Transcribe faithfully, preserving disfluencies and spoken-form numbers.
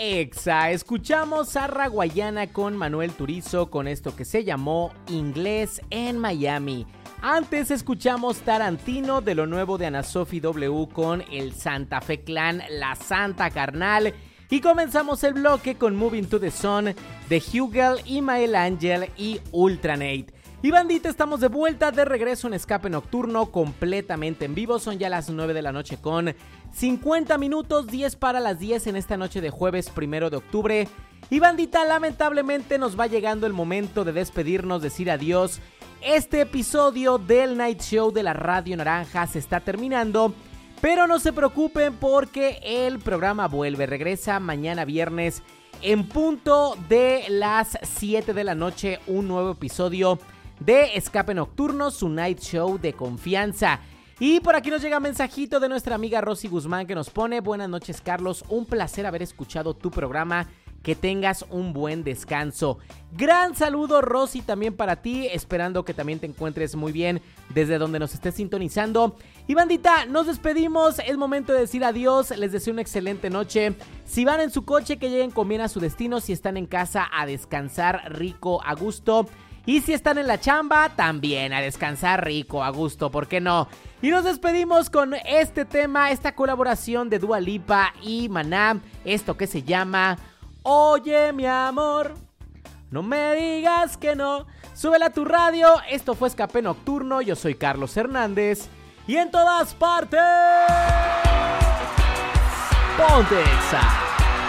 Exa. Escuchamos a Raguayana con Manuel Turizo con esto que se llamó Inglés en Miami. Antes escuchamos Tarantino de lo nuevo de Ana Sofi W con el Santa Fe Clan, La Santa Carnal. Y comenzamos el bloque con Moving to the Sun de Hugel, Imael Ángel y Ultranate. Y bandita, estamos de vuelta, de regreso en Escape Nocturno, completamente en vivo. Son ya las nueve de la noche con cincuenta minutos, diez para las diez en esta noche de jueves primero de octubre. Y bandita, lamentablemente nos va llegando el momento de despedirnos, decir adiós. Este episodio del Night Show de la Radio Naranja se está terminando, pero no se preocupen porque el programa vuelve, regresa mañana viernes en punto de las siete de la noche, un nuevo episodio de Escape Nocturno, su Night Show de confianza. Y por aquí nos llega un mensajito de nuestra amiga Rosy Guzmán que nos pone: buenas noches, Carlos, un placer haber escuchado tu programa. Que tengas un buen descanso. Gran saludo, Rosy, también para ti, esperando que también te encuentres muy bien desde donde nos estés sintonizando. Y bandita, nos despedimos, es momento de decir adiós, les deseo una excelente noche. Si van en su coche, que lleguen con bien a su destino. Si están en casa, a descansar rico, a gusto. Y si están en la chamba, también a descansar rico, a gusto, ¿por qué no? Y nos despedimos con este tema, esta colaboración de Dua Lipa y Maná, esto que se llama Oye, mi amor, no me digas que no. Súbela a tu radio. Esto fue Escape Nocturno. Yo soy Carlos Hernández. Y en todas partes, ponte Exa.